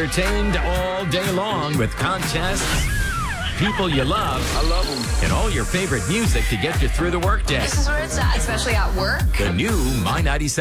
entertained all day long with contests, people you love, I love them. and all your favorite music to get you through the workday. This is where it's at, especially at work. The new My 97.